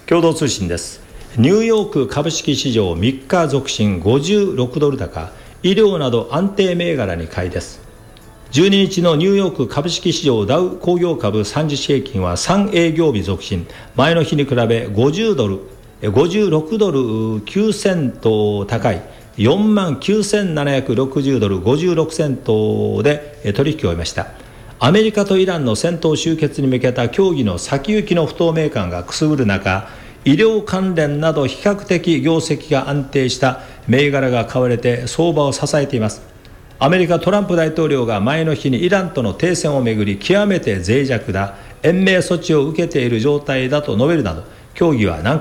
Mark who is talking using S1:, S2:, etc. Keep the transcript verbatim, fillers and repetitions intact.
S1: 共同通信です。ニューヨーク株式市場みっか続伸ごじゅうろくドル高、医療など安定銘柄に買いです。じゅうににちのニューヨーク株式市場ダウ工業株さんじゅう平均はさん営業日続伸、前の日に比べごじゅうドルごじゅうろくドルきゅうセント高い よんまんきゅうせんななひゃくろくじゅうドルごじゅうろくセントで取引を終えました。アメリカとイランの戦闘終結に向けた協議の先行きの不透明感がくすぶる中、医療関連など比較的業績が安定した銘柄が買われて相場を支えています。アメリカトランプ大統領が前の日にイランとの停戦をめぐり極めて脆弱だ、延命措置を受けている状態だと述べるなど、協議は難